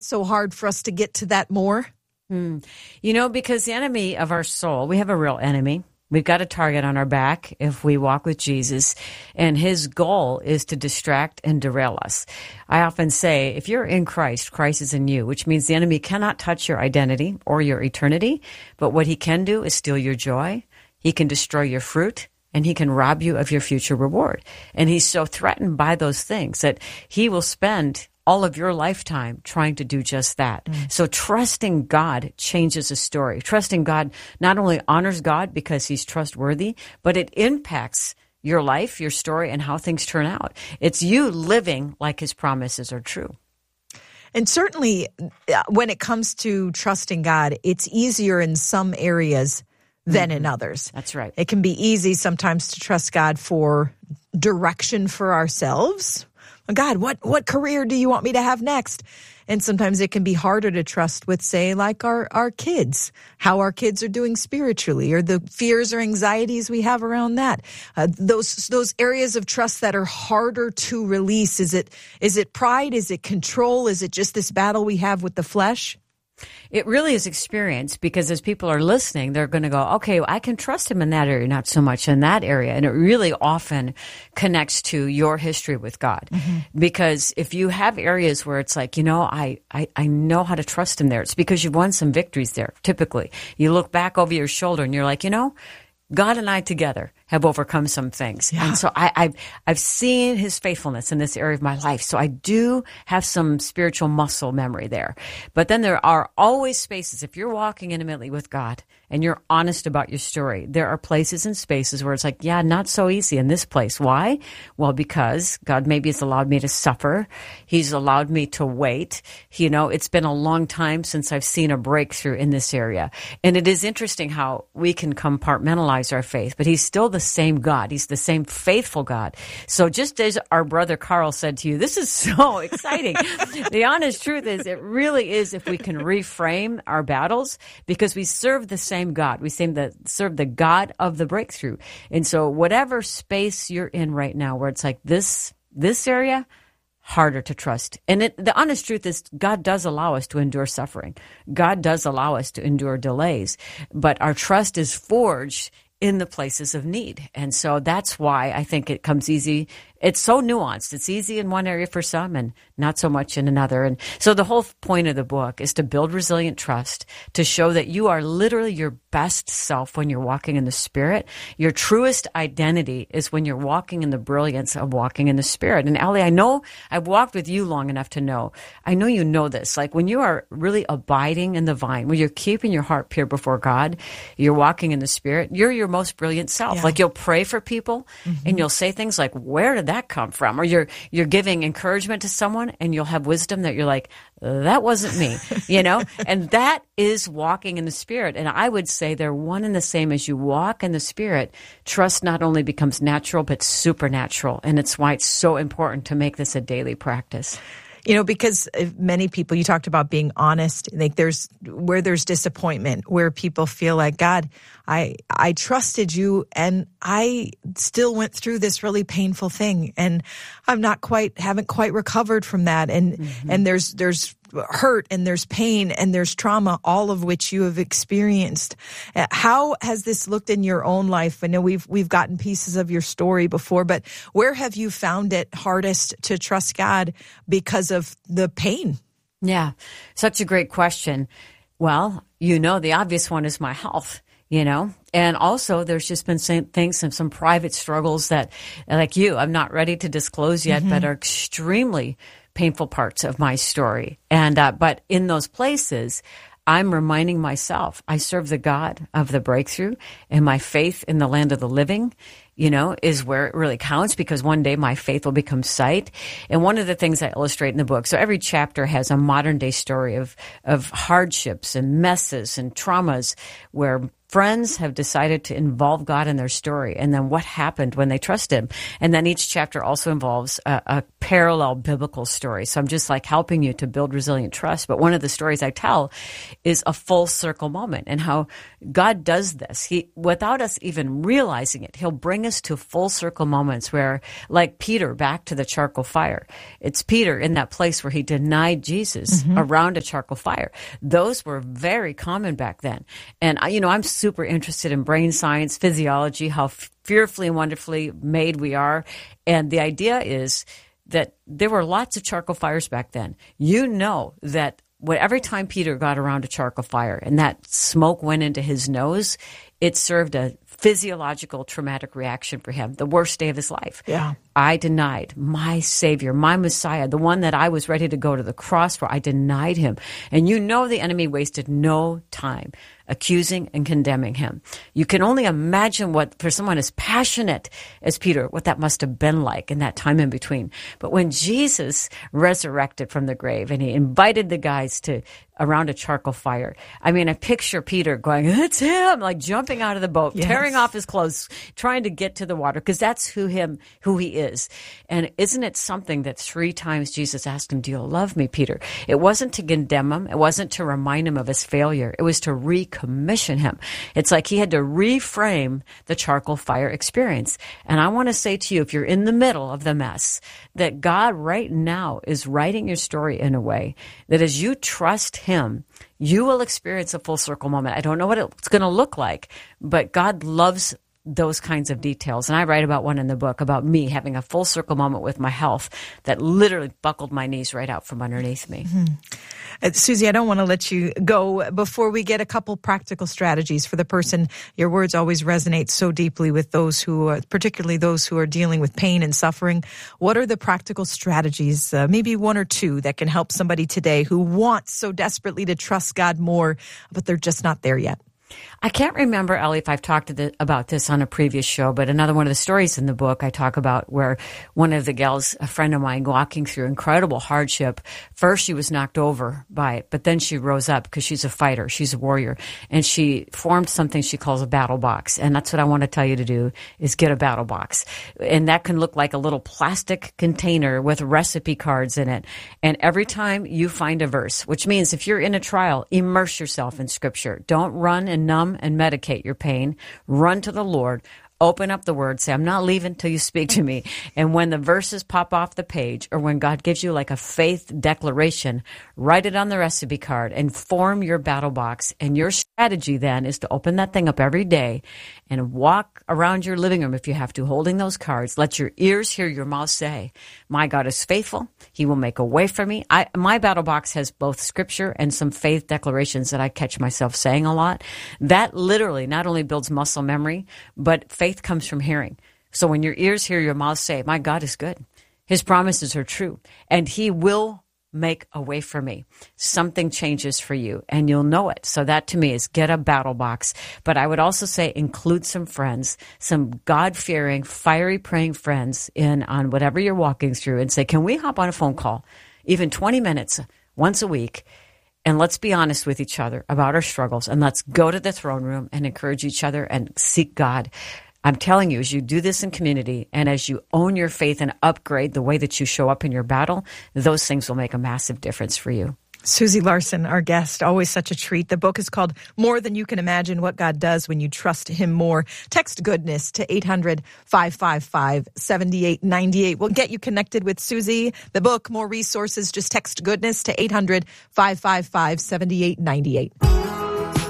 So hard for us to get to that more? Because the enemy of our soul, we have a real enemy. We've got a target on our back if we walk with Jesus, and his goal is to distract and derail us. I often say, if you're in Christ, Christ is in you, which means the enemy cannot touch your identity or your eternity, but what he can do is steal your joy, he can destroy your fruit, and he can rob you of your future reward. And he's so threatened by those things that he will spend all of your lifetime trying to do just that. So trusting God changes the story. Trusting God not only honors God because he's trustworthy, but it impacts your life, your story, and how things turn out. It's you living like his promises are true. And certainly when it comes to trusting God, it's easier in some areas than in others. That's right. It can be easy sometimes to trust God for direction for ourselves. God, what career do you want me to have next? And sometimes it can be harder to trust with, say, like our kids, how our kids are doing spiritually, or the fears or anxieties we have around that. Those areas of trust that are harder to release. Is it pride? Is it control? Is it just this battle we have with the flesh? It really is experience, because as people are listening, they're going to go, okay, I can trust him in that area, not so much in that area. And it really often connects to your history with God. Because if you have areas where it's like, I know how to trust him there, it's because you've won some victories there, typically. You look back over your shoulder and you're like, God and I together have overcome some things. Yeah. And so I've seen his faithfulness in this area of my life. So I do have some spiritual muscle memory there. But then there are always spaces, if you're walking intimately with God and you're honest about your story, there are places and spaces where it's like, yeah, not so easy in this place. Why? Well, because God maybe has allowed me to suffer. He's allowed me to wait. It's been a long time since I've seen a breakthrough in this area. And it is interesting how we can compartmentalize our faith, but he's still the same God. He's the same faithful God. So just as our brother Carl said to you, this is so exciting. The honest truth is, it really is, if we can reframe our battles, because we serve the same God. We serve the God of the breakthrough. And so whatever space you're in right now, where it's like this area, harder to trust. And the honest truth is, God does allow us to endure suffering. God does allow us to endure delays, but our trust is forged in the places of need. And so that's why I think it comes easy. It's so nuanced. It's easy in one area for some and not so much in another. And so the whole point of the book is to build resilient trust, to show that you are literally your best self when you're walking in the Spirit. Your truest identity is when you're walking in the brilliance of walking in the Spirit. And Allie, I know I've walked with you long enough to know, I know you know this, like when you are really abiding in the vine, when you're keeping your heart pure before God, you're walking in the Spirit, you're your most brilliant self. Yeah. Like you'll pray for people and you'll say things like, where did that come from? Or you're giving encouragement to someone and you'll have wisdom that you're like, that wasn't me, and that is walking in the Spirit. And I would say they're one and the same. As you walk in the Spirit, trust not only becomes natural, but supernatural. And it's why it's so important to make this a daily practice. Because many people, you talked about being honest, like there's disappointment, where people feel like, God, I trusted you and I still went through this really painful thing and haven't quite recovered from that. And there's hurt and there's pain and there's trauma, all of which you have experienced. How has this looked in your own life? I know we've gotten pieces of your story before, but where have you found it hardest to trust God because of the pain? Yeah, such a great question. Well, the obvious one is my health. And also there's just been some private struggles that, like I'm not ready to disclose yet, but are extremely painful parts of my story. And, but in those places, I'm reminding myself, I serve the God of the breakthrough, and my faith in the land of the living, is where it really counts, because one day my faith will become sight. And one of the things I illustrate in the book, so every chapter has a modern day story of hardships and messes and traumas where friends have decided to involve God in their story, and then what happened when they trusted him. And then each chapter also involves a parallel biblical story. So I'm just like helping you to build resilient trust. But one of the stories I tell is a full circle moment, and how God does this. Without us even realizing it, he'll bring us us to full circle moments where, like Peter, back to the charcoal fire. It's Peter in that place where he denied Jesus around a charcoal fire. Those were very common back then. And, I'm super interested in brain science, physiology, how fearfully and wonderfully made we are. And the idea is that there were lots of charcoal fires back then. You know that every time Peter got around a charcoal fire and that smoke went into his nose, it served a physiological traumatic reaction for him, the worst day of his life. Yeah. I denied my Savior, my Messiah, the one that I was ready to go to the cross for. I denied him. And the enemy wasted no time accusing and condemning him. You can only imagine what, for someone as passionate as Peter, what that must have been like in that time in between. But when Jesus resurrected from the grave and he invited the guys around a charcoal fire, I picture Peter going, it's him, like jumping out of the boat, tearing off his clothes, trying to get to the water, because that's who he is. And isn't it something that 3 times Jesus asked him, do you love me, Peter? It wasn't to condemn him. It wasn't to remind him of his failure. It was to recommission him. It's like he had to reframe the charcoal fire experience. And I want to say to you, if you're in the middle of the mess, that God right now is writing your story in a way that as you trust him, you will experience a full circle moment. I don't know what it's going to look like, but God loves those kinds of details. And I write about one in the book about me having a full circle moment with my health that literally buckled my knees right out from underneath me. Susie, I don't want to let you go before we get a couple practical strategies for the person. Your words always resonate so deeply with those particularly those who are dealing with pain and suffering. What are the practical strategies, maybe 1 or 2, that can help somebody today who wants so desperately to trust God more, but they're just not there yet? I can't remember, Ellie, if I've talked about this on a previous show, but another one of the stories in the book I talk about where one of the gals, a friend of mine, walking through incredible hardship. First, she was knocked over by it, but then she rose up because she's a fighter. She's a warrior. And she formed something she calls a battle box. And that's what I want to tell you to do, is get a battle box. And that can look like a little plastic container with recipe cards in it. And every time you find a verse, which means if you're in a trial, immerse yourself in Scripture. Don't run and numb and medicate your pain. Run to the Lord. Open up the Word. Say, I'm not leaving till you speak to me. And when the verses pop off the page, or when God gives you like a faith declaration, write it on the recipe card and form your battle box. And your strategy then is to open that thing up every day and walk around your living room if you have to, holding those cards. Let your ears hear your mouth say, my God is faithful. He will make a way for me. My battle box has both Scripture and some faith declarations that I catch myself saying a lot. That literally not only builds muscle memory, but faith comes from hearing. So when your ears hear your mouth say, my God is good. His promises are true. And he will make a way for me. Something changes for you and you'll know it. So that to me is get a battle box. But I would also say include some friends, some God-fearing, fiery praying friends in on whatever you're walking through, and say, can we hop on a phone call, even 20 minutes once a week? And let's be honest with each other about our struggles, and let's go to the throne room and encourage each other and seek God. I'm telling you, as you do this in community and as you own your faith and upgrade the way that you show up in your battle, those things will make a massive difference for you. Susie Larson, our guest, always such a treat. The book is called More Than You Can Imagine, What God Does When You Trust Him More. Text GOODNESS to 800-555-7898. We'll get you connected with Susie. The book, more resources, just text GOODNESS to 800-555-7898.